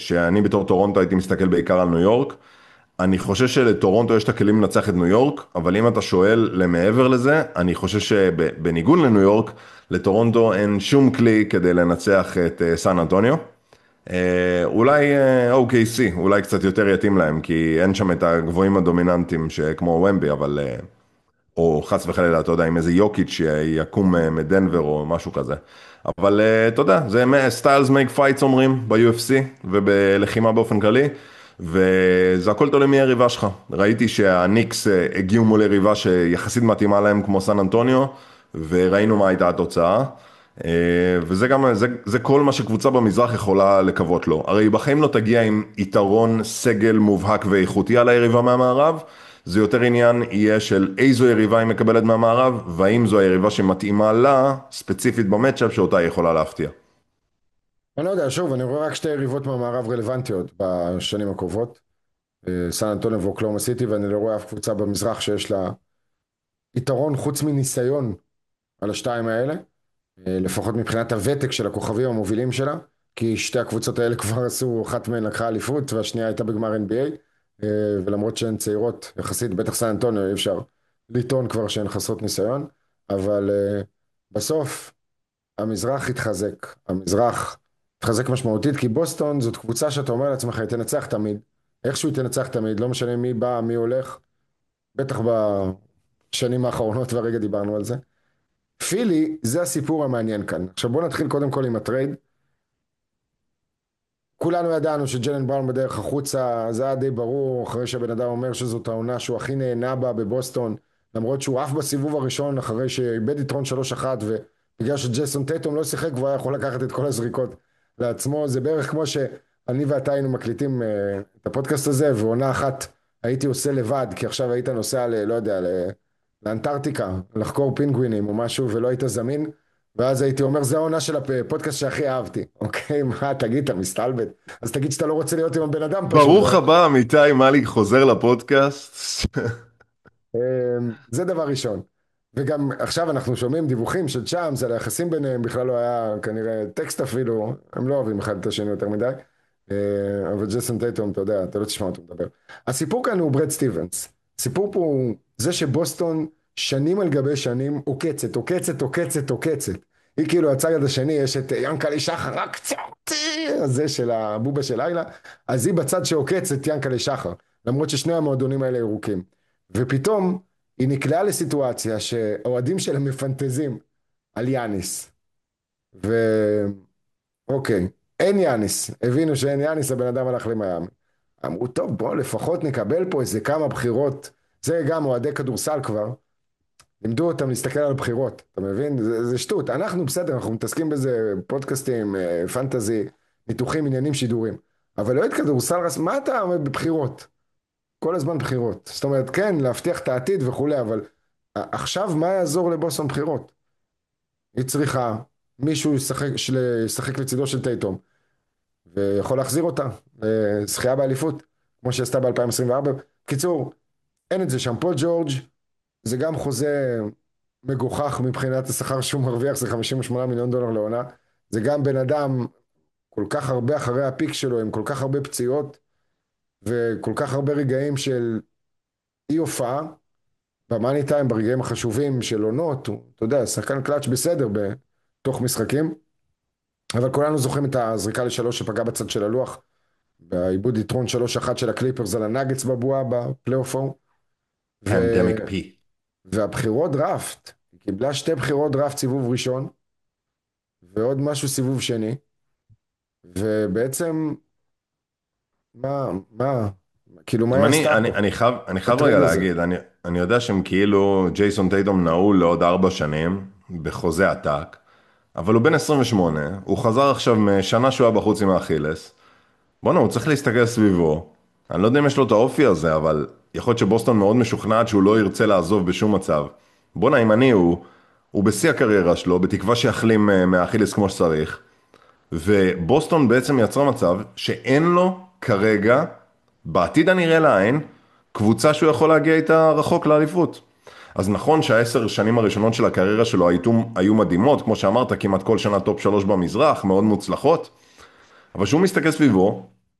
שאני בתור טורונטו הייתי מסתכל בעיקר על ניו יורק. אני חושב שלטורונטו יש את הכלים לנצח את ניו יורק, אבל אם אתה שואל למעבר לזה, אני חושב שבניגוד לניו יורק, לטורונטו אין שום כלי כדי לנצח את סן אנטוניו. אולי OKC, אולי קצת יותר יתאים להם, כי אין שם את הגבוהים הדומיננטיים כמו ומבי, אבל או חס וחלילה, אתה יודע, עם איזה יוקיץ' שיקום מדנבר או משהו כזה. אבל אתה יודע, זה סטיילס מייק פייטס אומרים ב-UFC ובלחימה באופן כללי, וזה הכל תלוי מי היריבה שלך. ראיתי שהניקס הגיעו מול יריבה שיחסית מתאימה להם כמו סן אנטוניו, וראינו מה הייתה התוצאה. וזה גם, זה כל מה שקבוצה במזרח יכולה לקוות לו. הרי בחיים לא תגיע עם יתרון סגל מובהק ואיכותי על היריבה מהמערב, זה יותר עניין יהיה של איזו יריבה היא מקבלת מהמערב, והאם זו היריבה שמתאימה לה, ספציפית במצ'אפ שאותה היא יכולה להפתיע. אני לא יודע, שוב, אני רואה רק שתי יריבות מהמערב רלוונטיות בשנים הקרובות. סן אנטוניו ואוקלאומה סיטי, ואני לא רואה אף קבוצה במזרח שיש לה יתרון חוץ מניסיון על השתיים האלה. לפחות מבחינת הוותק של הכוכבים המובילים שלה, כי שתי הקבוצות האלה כבר עשו, אחת מהן לקחה אליפות והשנייה הייתה בגמר NBA, ולמרות שהן צעירות יחסית, בטח סן אנטוניו, אי אפשר לטעון כבר שהן חסרות ניסיון, אבל בסוף המזרח התחזק, המזרח התחזק משמעותית, כי בוסטון זאת קבוצה שאתה אומר לעצמך, היא תנצח תמיד, איכשהו היא תנצח תמיד, לא משנה מי בא, מי הולך, בטח בשנים האחרונות והרגע דיברנו על זה. פילי, זה הסיפור המעניין כאן. עכשיו בואו נתחיל קודם כל עם הטרייד. כולנו ידענו שג'לן בראון בדרך החוצה, זה היה די ברור, אחרי שהבן אדם אומר שזאת העונה שהוא הכי נהנה בה בבוסטון, למרות שהוא עף בסיבוב הראשון, אחרי שאיבד יתרון 3-1, ובגלל שג'ייסון טייטום לא שיחק, והוא היה יכול לקחת את כל הזריקות לעצמו, זה בערך כמו שאני ואתה היינו מקליטים את הפודקאסט הזה, ועונה אחת הייתי עושה לבד, כי עכשיו היית נוסע לא יודע, לאנטארקטיקה, לחקור פינגווינים או משהו, ולא היית זמין, ואז הייתי אומר, זה העונה של הפודקאסט שהכי אהבתי. אוקיי, מה, תגיד, אתה מסתלבט? אז תגיד שאתה לא רוצה להיות עם הבן אדם פשוט. ברוך הבא, עמיתי מאליק חוזר לפודקאסט. זה דבר ראשון. וגם עכשיו אנחנו שומעים דיווחים של צ'אמס על היחסים ביניהם, בכלל לא היה כנראה טקסט אפילו, הם לא אוהבים אחד את השני יותר מדי, אבל ג'ייסון טייטום, אתה יודע, אתה לא תשמע אותו מדבר. הסיפור כאן הוא ברד סטיבנס. הסיפור פה הוא זה שבוסטון שנים על גבי שנים עוקצת, עוקצת, עוקצת, עוקצת. היא כאילו הצד השני, יש את ינקלה שחר, רק קצת, הזה של הבובה של לילה, אז היא בצד שעוקצת ינקלה שחר, למרות ששני המועדונים האלה ירוקים. ופתאום היא נקלעה לסיטואציה שהאוהדים שלה מפנטזים על יאניס. ואוקיי, אין יאניס. הבינו שאין יאניס, הבן אדם הלך למיאמי. אמרו, טוב, בוא לפחות נקבל פה איזה כמה בחירות. זה גם אוהדי כדורסל כבר. לימדו אותם להסתכל על בחירות, אתה מבין? זה שטות. אנחנו בסדר, אנחנו מתעסקים בזה פודקאסטים, פנטזי, ניתוחים, עניינים, שידורים. אבל אוהד כדורסל, מה אתה אומר בבחירות? כל הזמן בחירות. זאת אומרת, כן, להבטיח את העתיד וכולי, אבל עכשיו מה יעזור לבוסטון בחירות? היא צריכה מישהו ישחק לצידו של טייטום, ויכול להחזיר אותה, זכייה באליפות, כמו שעשתה ב-2024. בקיצור, אין את זה שם. פול ג'ורג' זה גם חוזה מגוחך מבחינת השכר שהוא מרוויח, זה 58 מיליון דולר לעונה. זה גם בן אדם כל כך הרבה אחרי הפיק שלו, עם כל כך הרבה פציעות, וכל כך הרבה רגעים של אי הופעה, במאני טיים, ברגעים החשובים של עונות, אתה יודע, שחקן קלאץ' בסדר בתוך משחקים, אבל כולנו זוכרים את הזריקה לשלוש שפגע בצד של הלוח, בעיבוד יתרון 3-1 של הקליפרס על הנאגץ בבועה בפלייאוף ההוא. פנדמיק פי. והבחירות דראפט, היא קיבלה שתי בחירות דראפט סיבוב ראשון, ועוד משהו סיבוב שני, ובעצם, מה, כאילו מה אם היא אני, עשתה אני, פה? אני חייב רגע הטרייד הזה. להגיד, אני יודע שהם כאילו, ג'ייסון טייטום נעול לעוד 4 שנים, בחוזה עתק, אבל הוא בן 28, הוא חזר עכשיו משנה שהוא היה בחוץ עם האכילס, בוא'נה, הוא צריך להסתכל סביבו, אני לא יודע אם יש לו את האופי הזה, אבל יכול להיות שבוסטון מאוד משוכנעת שהוא לא ירצה לעזוב בשום מצב. בוא'נה, אם אני הוא בשיא הקריירה שלו, בתקווה שיחלים מהאכילס כמו שצריך, ובוסטון בעצם יצרה מצב שאין לו כרגע, בעתיד הנראה לעין, קבוצה שהוא יכול להגיע איתה רחוק לאליפות. אז נכון שה10 שנים הראשונות של הקריירה שלו היו מדהימות, כמו שאמרת, כמעט כל שנה טופ 3 במזרח, מאוד מוצלחות, אבל שהוא מסתכל סביבו,